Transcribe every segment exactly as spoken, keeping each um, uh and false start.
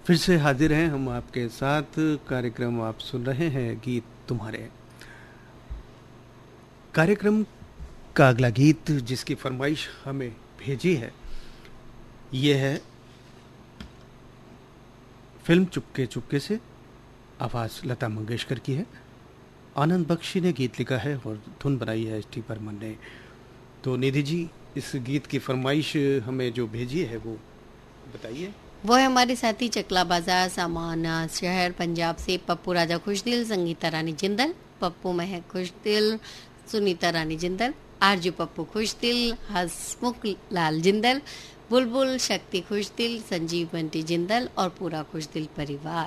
फिर से हाजिर हैं हम आपके साथ। कार्यक्रम आप सुन रहे हैं गीत तुम्हारे। कार्यक्रम का अगला गीत जिसकी फरमाइश हमें भेजी है ये है फिल्म चुपके चुपके से। आवाज़ लता मंगेशकर की है। आनंद बख्शी ने गीत लिखा है और धुन बनाई है एस टी बर्मन ने। तो निधि जी, इस गीत की फरमाइश हमें जो भेजी है वो बताइए। वो है हमारे साथी चकला बाजार सामाना शहर पंजाब से पप्पू राजा खुशदिल, संगीता रानी जिंदल, पप्पू महक खुशदिल, सुनीता रानी जिंदल, आरजू पप्पू खुशदिल, हसमुख लाल जिंदल, बुलबुल शक्ति खुशदिल, संजीव बंटी जिंदल और पूरा खुशदिल परिवार।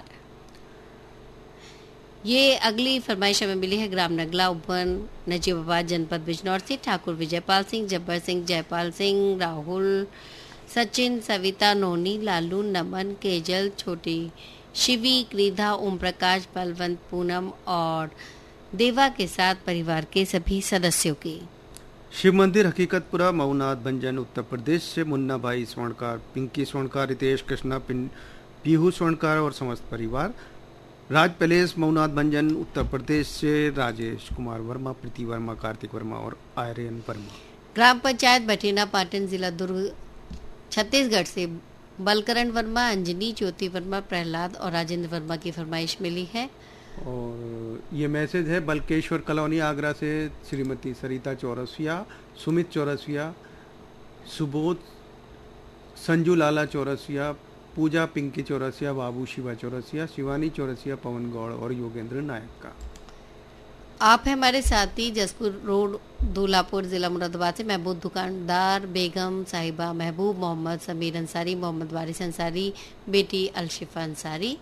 ये अगली फरमाइश हमें मिली है ग्राम नगला उपवन नजीबाबाद जनपद बिजनौर से ठाकुर विजयपाल सिंह, जब्बर सिंह, जयपाल सिंह, राहुल, सचिन, सविता, नोनी, लालू, नमन, केजल, छोटी शिवी, क्रीधा, ओम प्रकाश, बलवंत, पूनम और देवा के साथ परिवार के सभी सदस्यों की। शिव मंदिर हकीकतपुरा मऊनाथ भंजन उत्तर प्रदेश से मुन्ना भाई स्वर्णकार, पिंकी स्वर्णकार, रितेश कृष्णा, पीहू स्वर्णकार और समस्त परिवार। राज पैलेस मऊनाथ भंजन उत्तर प्रदेश से राजेश कुमार वर्मा, प्रीति वर्मा, कार्तिक वर्मा और आर्यन वर्मा। ग्राम पंचायत बठेना पाटन जिला दुर्ग छत्तीसगढ़ से बलकरण वर्मा, अंजनी, ज्योति वर्मा, प्रहलाद और राजेंद्र वर्मा की फरमाइश मिली है। और ये मैसेज है बलकेश्वर कॉलोनी आगरा से श्रीमती सरिता चौरसिया, सुमित चौरसिया, सुबोध, संजू लाला चौरसिया, पूजा पिंकी चौरसिया, बाबू शिवा चौरसिया, शिवानी चौरसिया, पवन गौड़ और योगेंद्र नायक का। आप हैं हमारे साथी जसपुर रोड दूल्हापुर जिला मुरादाबाद से महबूब दुकानदार, बेगम साहिबा महबूब, मोहम्मद समीर अंसारी, मोहम्मद वारिस अंसारी, बेटी अलशिफा अंसारी।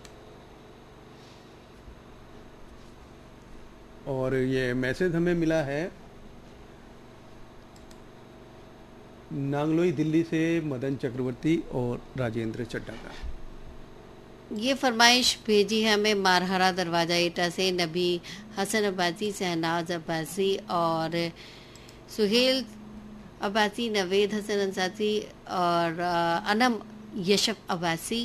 और ये मैसेज हमें मिला है नांगलोई दिल्ली से मदन चक्रवर्ती और राजेंद्र चड्डा का। ये फरमाइश भेजी है हमें मारहरा दरवाजा एटा से नबी हसन अब्बासी, शहनाज अब्बासी और सुहेल अब्बासी, नवेद हसन अंसारी और अनम यशफ अब्बासी।